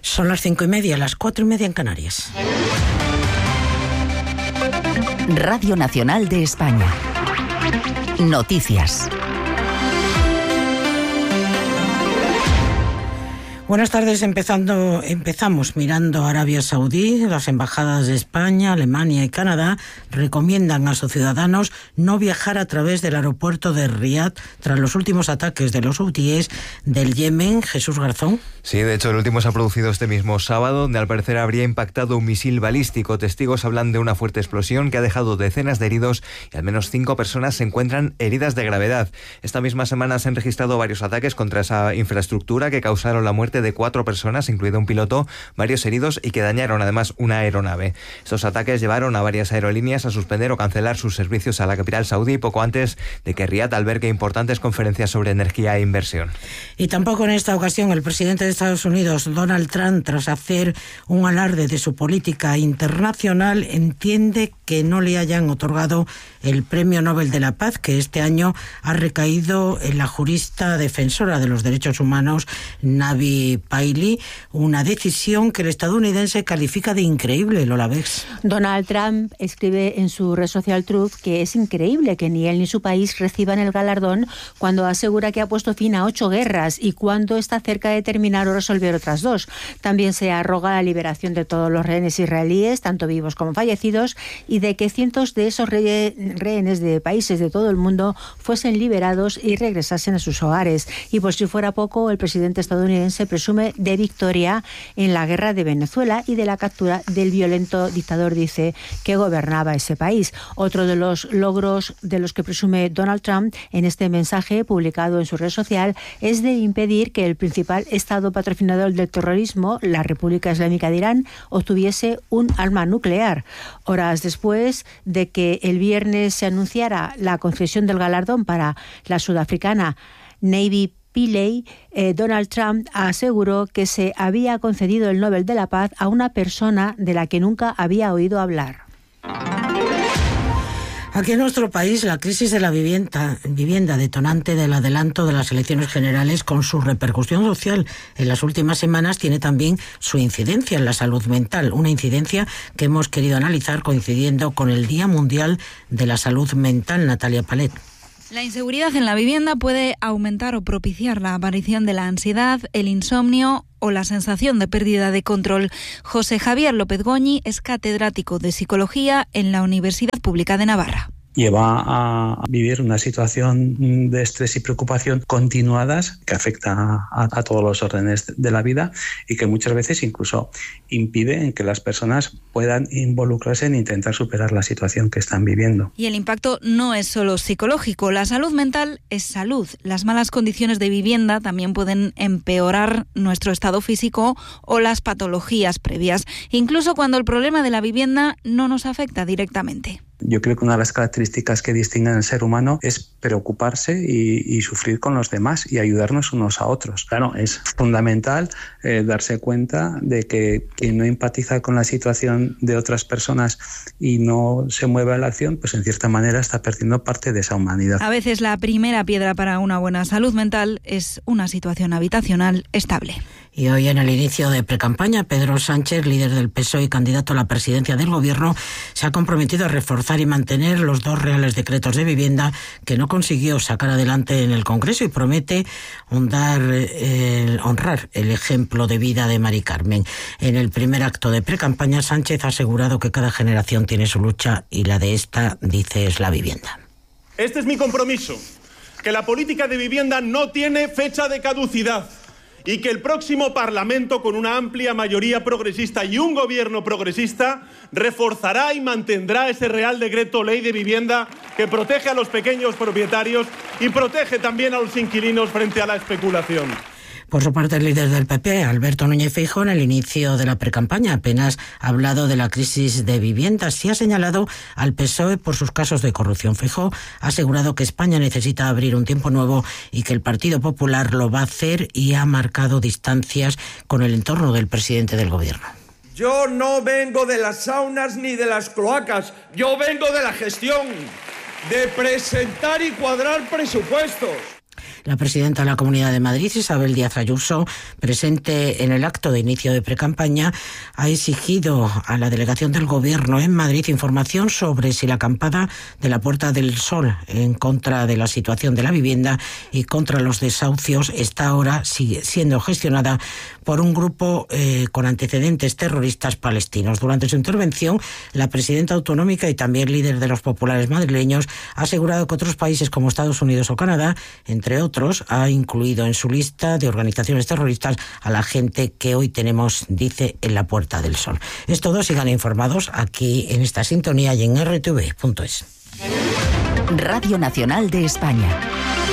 Son las 5:30, las 4:30 en Canarias. Radio Nacional de España. Noticias. Buenas tardes. Empezamos mirando a Arabia Saudí. Las embajadas de España, Alemania y Canadá recomiendan a sus ciudadanos no viajar a través del aeropuerto de Riad tras los últimos ataques de los hutíes del Yemen. Jesús Garzón. Sí, de hecho el último se ha producido este mismo sábado, donde al parecer habría impactado un misil balístico. Testigos hablan de una fuerte explosión que ha dejado decenas de heridos y al menos 5 personas se encuentran heridas de gravedad. Esta misma semana se han registrado varios ataques contra esa infraestructura que causaron la muerte de 4 personas, incluido un piloto, varios heridos y que dañaron además una aeronave. Estos ataques llevaron a varias aerolíneas a suspender o cancelar sus servicios a la capital saudí poco antes de que Riad albergue importantes conferencias sobre energía e inversión. Y tampoco en esta ocasión el presidente de Estados Unidos, Donald Trump, tras hacer un alarde de su política internacional, entiende que no le hayan otorgado el Premio Nobel de la Paz, que este año ha recaído en la jurista defensora de los derechos humanos, Navi Pillay, una decisión que el estadounidense califica de increíble. Lola Vex. Donald Trump escribe en su red social Truth que es increíble que ni él ni su país reciban el galardón cuando asegura que ha puesto fin a 8 guerras y cuando está cerca de terminar o resolver otras 2. También se arroga la liberación de todos los rehenes israelíes, tanto vivos como fallecidos, y de que cientos de esos rehenes de países de todo el mundo fuesen liberados y regresasen a sus hogares. Y por si fuera poco, el presidente estadounidense presume de victoria en la guerra de Venezuela y de la captura del violento dictador, dice, que gobernaba ese país. Otro de los logros de los que presume Donald Trump en este mensaje publicado en su red social es de impedir que el principal estado patrocinador del terrorismo, la República Islámica de Irán, obtuviese un arma nuclear. Horas después de que el viernes se anunciara la concesión del galardón para la sudafricana Navi Pillay, Donald Trump aseguró que se había concedido el Nobel de la Paz a una persona de la que nunca había oído hablar. Aquí en nuestro país, la crisis de la vivienda detonante del adelanto de las elecciones generales, con su repercusión social en las últimas semanas, tiene también su incidencia en la salud mental, una incidencia que hemos querido analizar coincidiendo con el Día Mundial de la Salud Mental. Natalia Palet. La inseguridad en la vivienda puede aumentar o propiciar la aparición de la ansiedad, el insomnio o la sensación de pérdida de control. José Javier López Goñi es catedrático de Psicología en la Universidad Pública de Navarra. Lleva a vivir una situación de estrés y preocupación continuadas que afecta a todos los órdenes de la vida y que muchas veces incluso impide que las personas puedan involucrarse en intentar superar la situación que están viviendo. Y el impacto no es solo psicológico, la salud mental es salud. Las malas condiciones de vivienda también pueden empeorar nuestro estado físico o las patologías previas, incluso cuando el problema de la vivienda no nos afecta directamente. Yo creo que una de las características que distinguen al ser humano es preocuparse y sufrir con los demás y ayudarnos unos a otros. Claro, es fundamental darse cuenta de que quien no empatiza con la situación de otras personas y no se mueve a la acción, pues en cierta manera está perdiendo parte de esa humanidad. A veces la primera piedra para una buena salud mental es una situación habitacional estable. Y hoy, en el inicio de precampaña, Pedro Sánchez, líder del PSOE y candidato a la presidencia del Gobierno, se ha comprometido a reforzar y mantener los 2 reales decretos de vivienda que no consiguió sacar adelante en el Congreso y promete honrar el ejemplo de vida de Mari Carmen. En el primer acto de precampaña, Sánchez ha asegurado que cada generación tiene su lucha y la de esta, dice, es la vivienda. Este es mi compromiso, que la política de vivienda no tiene fecha de caducidad y que el próximo Parlamento, con una amplia mayoría progresista y un gobierno progresista, reforzará y mantendrá ese Real Decreto Ley de Vivienda que protege a los pequeños propietarios y protege también a los inquilinos frente a la especulación. Por su parte, el líder del PP, Alberto Núñez Feijóo, en el inicio de la precampaña apenas ha hablado de la crisis de vivienda. Sí ha señalado al PSOE por sus casos de corrupción. Feijóo ha asegurado que España necesita abrir un tiempo nuevo y que el Partido Popular lo va a hacer, y ha marcado distancias con el entorno del presidente del Gobierno. Yo no vengo de las saunas ni de las cloacas, yo vengo de la gestión, de presentar y cuadrar presupuestos. La presidenta de la Comunidad de Madrid, Isabel Díaz Ayuso, presente en el acto de inicio de precampaña, ha exigido a la delegación del Gobierno en Madrid información sobre si la acampada de la Puerta del Sol en contra de la situación de la vivienda y contra los desahucios está ahora siendo gestionada por un grupo con antecedentes terroristas palestinos. Durante su intervención, la presidenta autonómica y también líder de los populares madrileños ha asegurado que otros países como Estados Unidos o Canadá, entre otros, ha incluido en su lista de organizaciones terroristas a la gente que hoy tenemos, dice, en la Puerta del Sol. Es todo, sigan informados aquí en esta sintonía y en rtv.es. Radio Nacional de España.